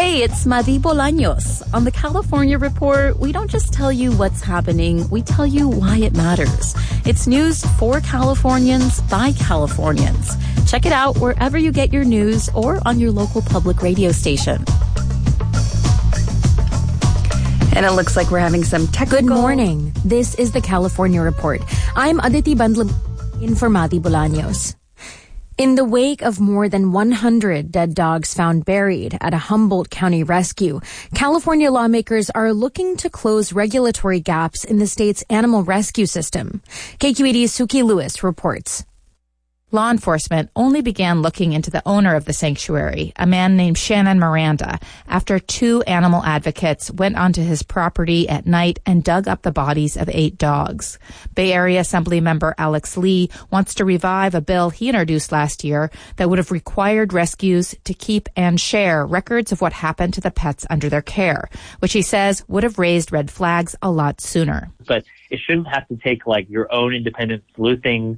Hey, it's Madi Bolaños. On the California Report, we don't just tell you what's happening, we tell you why it matters. It's news for Californians by Californians. Check it out wherever you get your news or on your local public radio station. And it looks like we're having some technical... Good morning. This is the California Report. I'm Aditi Bandlam in for Madi Bolaños. In the wake of more than 100 dead dogs found buried at a Humboldt County rescue, California lawmakers are looking to close regulatory gaps in the state's animal rescue system. KQED's Suki Lewis reports. Law enforcement only began looking into the owner of the sanctuary, a man named Shannon Miranda, after 2 animal advocates went onto his property at night and dug up the bodies of 8 dogs. Bay Area Assembly member Alex Lee wants to revive a bill he introduced last year that would have required rescues to keep and share records of what happened to the pets under their care, which he says would have raised red flags a lot sooner. But it shouldn't have to take like your own independent sleuthing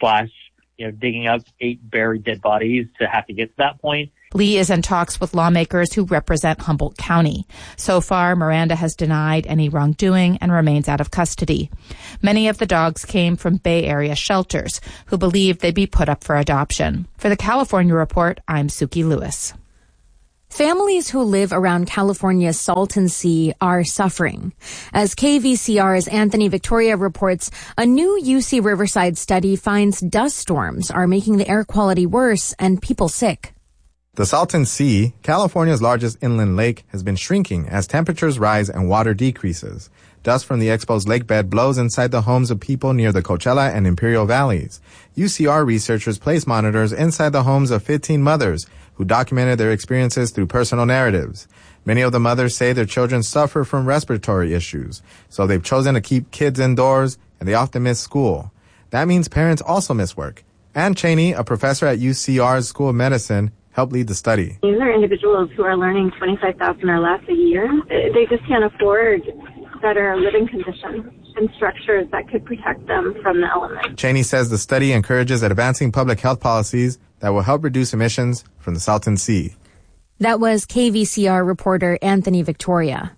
/ digging up 8 buried dead bodies to have to get to that point. Lee is in talks with lawmakers who represent Humboldt County. So far, Miranda has denied any wrongdoing and remains out of custody. Many of the dogs came from Bay Area shelters who believed they'd be put up for adoption. For the California Report, I'm Suki Lewis. Families who live around California's Salton Sea are suffering. As KVCR's Anthony Victoria reports, a new UC Riverside study finds dust storms are making the air quality worse and people sick. The Salton Sea, California's largest inland lake, has been shrinking as temperatures rise and water decreases. Dust from the exposed lake bed blows inside the homes of people near the Coachella and Imperial Valleys. UCR researchers placed monitors inside the homes of 15 mothers who documented their experiences through personal narratives. Many of the mothers say their children suffer from respiratory issues, so they've chosen to keep kids indoors, and they often miss school. That means parents also miss work. Ann Cheney, a professor at UCR's School of Medicine, helped lead the study. These are individuals who are learning $25,000 or less a year. They just can't afford better living conditions and structures that could protect them from the elements. Cheney says the study encourages advancing public health policies that will help reduce emissions from the Salton Sea. That was KVCR reporter Anthony Victoria.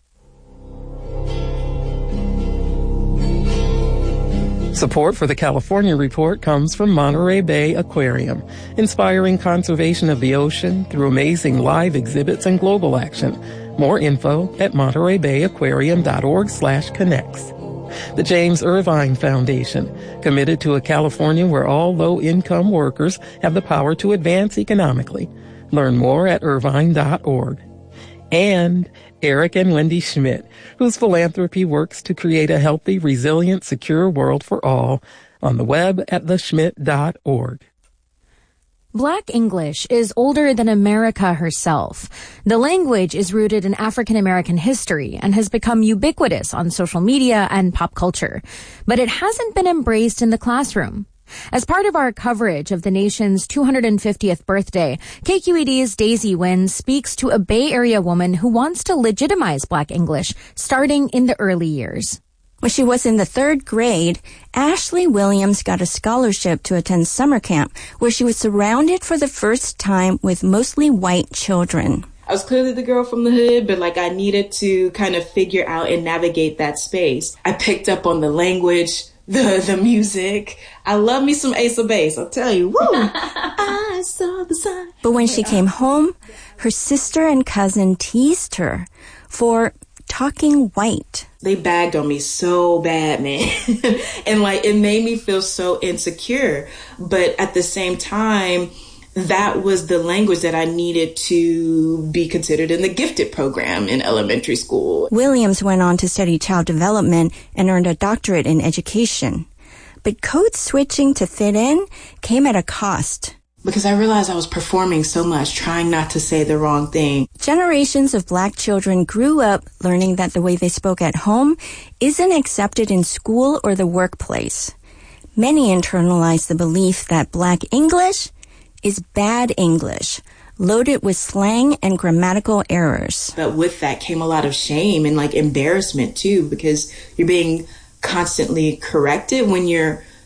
Support for the California Report comes from Monterey Bay Aquarium, inspiring conservation of the ocean through amazing live exhibits and global action. More info at montereybayaquarium.org/connects. The James Irvine Foundation, committed to a California where all low-income workers have the power to advance economically. Learn more at irvine.org. And Eric and Wendy Schmidt, whose philanthropy works to create a healthy, resilient, secure world for all, on the web at theschmidt.org. Black English is older than America herself. The language is rooted in African American history and has become ubiquitous on social media and pop culture. But it hasn't been embraced in the classroom. As part of our coverage of the nation's 250th birthday, KQED's Daisy Nguyen speaks to a Bay Area woman who wants to legitimize Black English starting in the early years. When she was in the 3rd grade, Ashley Williams got a scholarship to attend summer camp where she was surrounded for the first time with mostly white children. I was clearly the girl from the hood, but I needed to kind of figure out and navigate that space. I picked up on the language, the music. I love me some Ace of Base, I'll tell you. Woo! I saw the sun. But when she came home, her sister and cousin teased her for talking white. They bagged on me so bad, man. And it made me feel so insecure. But at the same time, that was the language that I needed to be considered in the gifted program in elementary school. Williams went on to study child development and earned a doctorate in education. But code switching to fit in came at a cost. Because I realized I was performing so much, trying not to say the wrong thing. Generations of Black children grew up learning that the way they spoke at home isn't accepted in school or the workplace. Many internalized the belief that Black English is bad English, loaded with slang and grammatical errors. But with that came a lot of shame and embarrassment too, because you're being constantly corrected when you're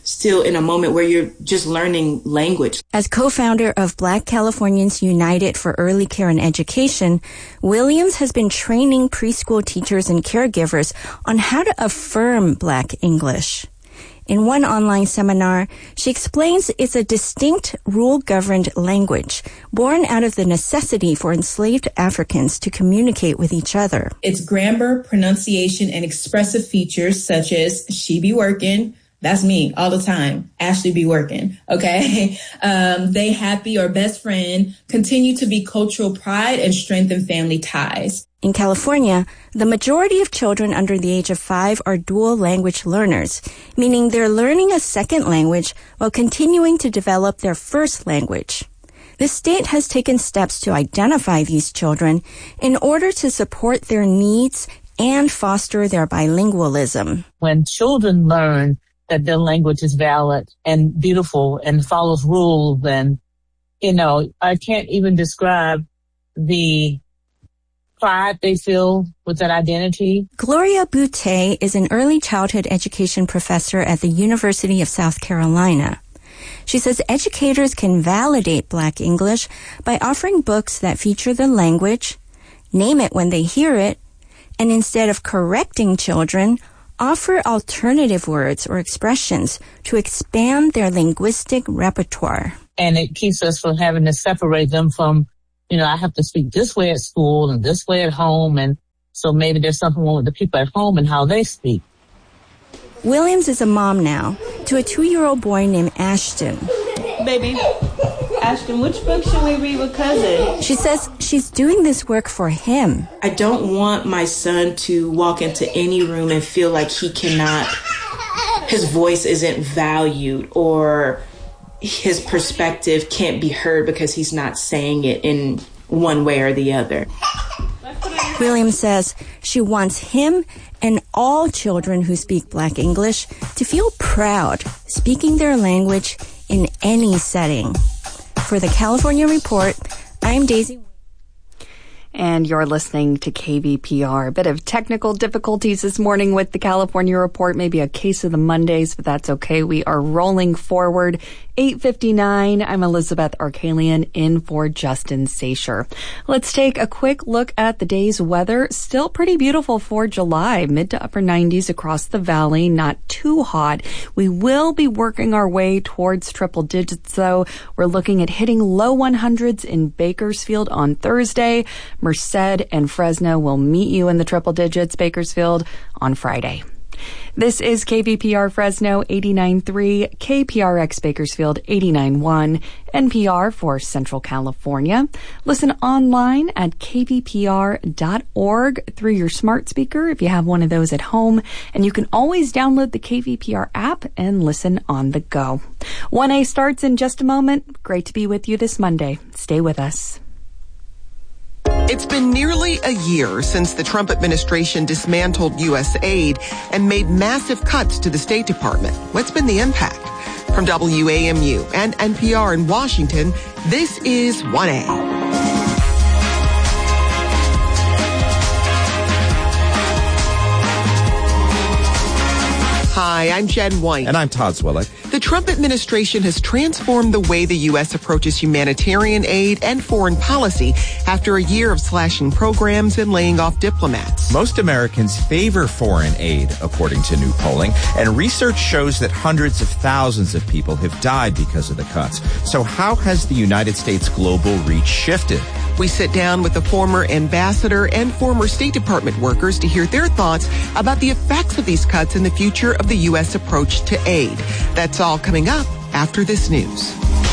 still in a moment where you're just learning language. As co-founder of Black Californians United for Early Care and Education, Williams has been training preschool teachers and caregivers on how to affirm Black English. In one online seminar, she explains it's a distinct rule-governed language born out of the necessity for enslaved Africans to communicate with each other. Its grammar, pronunciation, and expressive features such as she be working, that's me all the time, Ashley be working, okay? They happy or best friend continue to be cultural pride and strengthen family ties. In California, the majority of children under the age of 5 are dual language learners, meaning they're learning a second language while continuing to develop their first language. The state has taken steps to identify these children in order to support their needs and foster their bilingualism. When children learn that their language is valid and beautiful and follows rules, and, I can't even describe the pride they feel with that identity. Gloria Butte is an early childhood education professor at the University of South Carolina. She says educators can validate Black English by offering books that feature the language, name it when they hear it, and instead of correcting children, offer alternative words or expressions to expand their linguistic repertoire. And it keeps us from having to separate them from, I have to speak this way at school and this way at home. And so maybe there's something wrong with the people at home and how they speak. Williams is a mom now to a 2-year-old boy named Ashton. Baby, Ashton, which book should we read with cousin? She says she's doing this work for him. I don't want my son to walk into any room and feel like his voice isn't valued or his perspective can't be heard because he's not saying it in one way or the other. Williams says she wants him and all children who speak Black English to feel proud speaking their language in any setting. For the California Report, I'm Daisy. And you're listening to KVPR. A bit of technical difficulties this morning with the California Report, maybe a case of the Mondays, but that's okay. We are rolling forward. 8:59. I'm Elizabeth Arkalian in for Justin Sacher. Let's take a quick look at the day's weather. Still pretty beautiful for July. Mid to upper 90s across the valley. Not too hot. We will be working our way towards triple digits, though. We're looking at hitting low 100s in Bakersfield on Thursday. Merced and Fresno will meet you in the triple digits. Bakersfield on Friday. This is KVPR Fresno 89.3, KPRX Bakersfield 89.1, NPR for Central California. Listen online at kvpr.org through your smart speaker if you have one of those at home. And you can always download the KVPR app and listen on the go. 1A starts in just a moment. Great to be with you this Monday. Stay with us. It's been nearly a year since the Trump administration dismantled U.S. aid and made massive cuts to the State Department. What's been the impact? From WAMU and NPR in Washington, this is 1A. Hi, I'm Jen White. And I'm Todd Swillick. The Trump administration has transformed the way the U.S. approaches humanitarian aid and foreign policy after a year of slashing programs and laying off diplomats. Most Americans favor foreign aid, according to new polling, and research shows that hundreds of thousands of people have died because of the cuts. So how has the United States global reach shifted? We sit down with the former ambassador and former State Department workers to hear their thoughts about the effects of these cuts and the future of the U.S. approach to aid. That's all coming up after this news.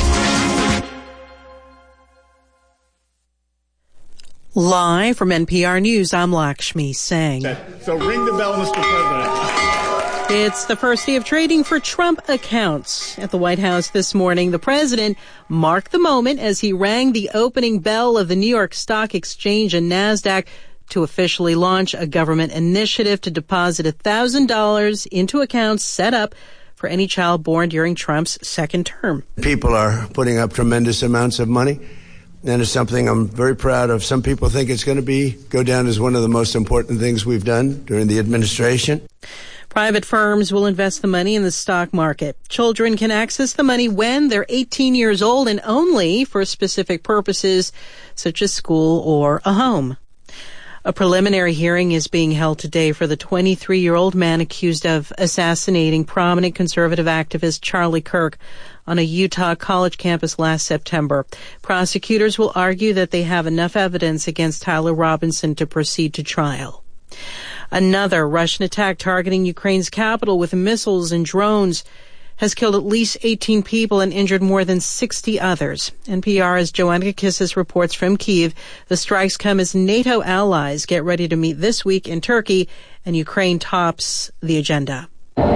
Live from NPR News, I'm Lakshmi Singh. So ring the bell, Mr. President. It's the first day of trading for Trump accounts. At the White House this morning, the president marked the moment as he rang the opening bell of the New York Stock Exchange and NASDAQ to officially launch a government initiative to deposit $1,000 into accounts set up for any child born during Trump's second term. People are putting up tremendous amounts of money, and it's something I'm very proud of. Some people think it's going to go down as one of the most important things we've done during the administration. Private firms will invest the money in the stock market. Children can access the money when they're 18 years old and only for specific purposes such as school or a home. A preliminary hearing is being held today for the 23-year-old man accused of assassinating prominent conservative activist Charlie Kirk on a Utah college campus last September. Prosecutors will argue that they have enough evidence against Tyler Robinson to proceed to trial. Another Russian attack targeting Ukraine's capital with missiles and drones has killed at least 18 people and injured more than 60 others. NPR's Joanna Kissis reports from Kyiv. The strikes come as NATO allies get ready to meet this week in Turkey, and Ukraine tops the agenda.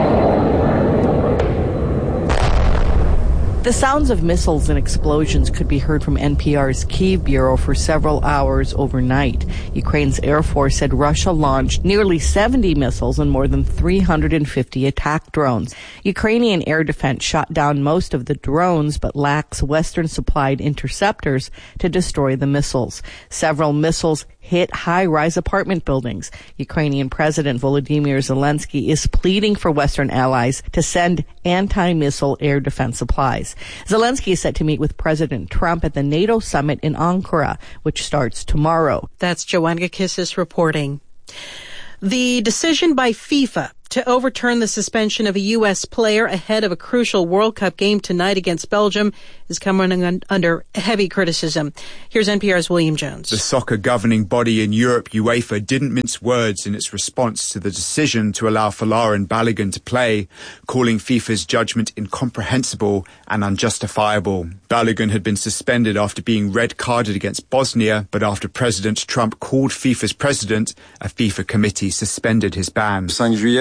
The sounds of missiles and explosions could be heard from NPR's Kyiv bureau for several hours overnight. Ukraine's Air Force said Russia launched nearly 70 missiles and more than 350 attack drones. Ukrainian air defense shot down most of the drones but lacks Western-supplied interceptors to destroy the missiles. Several missiles hit high-rise apartment buildings. Ukrainian President Volodymyr Zelensky is pleading for Western allies to send anti-missile air defense supplies. Zelensky is set to meet with President Trump at the NATO summit in Ankara, which starts tomorrow. That's Joanna Kissis reporting. The decision by FIFA to overturn the suspension of a U.S. player ahead of a crucial World Cup game tonight against Belgium is coming under heavy criticism. Here's NPR's William Jones. The soccer governing body in Europe, UEFA, didn't mince words in its response to the decision to allow Folarin Balogun to play, calling FIFA's judgment incomprehensible and unjustifiable. Balogun had been suspended after being red-carded against Bosnia, but after President Trump called FIFA's president, a FIFA committee suspended his ban.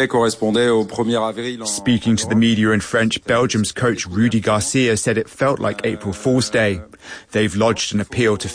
Speaking to the media in French, Belgium's coach Rudy Garcia said it felt like April Fool's Day. They've lodged an appeal to